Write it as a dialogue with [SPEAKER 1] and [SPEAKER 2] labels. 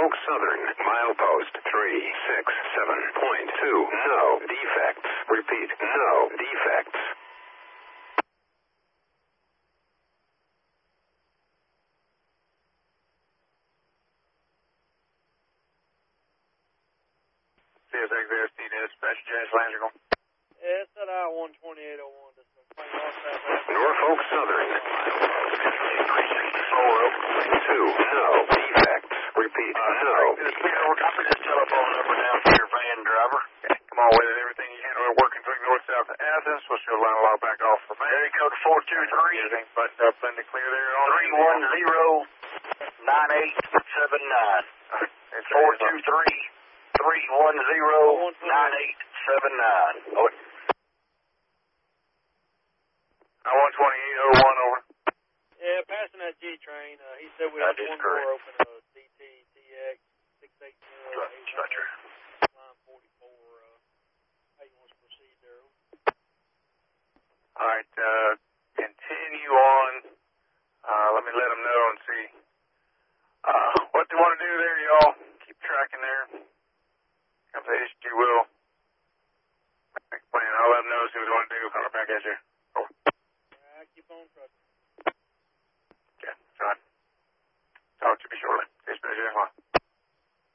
[SPEAKER 1] Norfolk Southern, milepost 367.2. No defects. Repeat, no defects.
[SPEAKER 2] CSX VST dispatch, Janice Landry.
[SPEAKER 3] Yeah, it's at I-12801.
[SPEAKER 1] Norfolk Southern, milepost 2. No defects. Repeat, no.
[SPEAKER 2] Copy this telephone number down for your van driver. Come on with it. Everything you handle. We're working through north-south of Athens. We'll show line log back off for van. Area code 423. Everything buttoned up, plenty clear there.
[SPEAKER 4] 310-9879. 423-310-9879. Oh,
[SPEAKER 2] I-12801 over.
[SPEAKER 3] Yeah, passing that G train. He said we have one door open. DTTX 680.
[SPEAKER 4] Structure.
[SPEAKER 3] Line 44. How you want us to proceed there?
[SPEAKER 2] All right. Continue on. Let me let them know and see what they want to do there, y'all. Keep tracking there. Come to issue, will. Make a plan. I'll let them know, see what they want to do. I'll back at you.